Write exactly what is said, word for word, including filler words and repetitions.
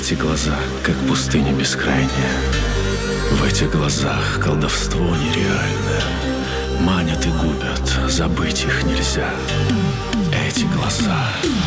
эти глаза, как пустыня бескрайняя. В этих глазах колдовство нереальное. Манят и губят, забыть их нельзя. Эти глаза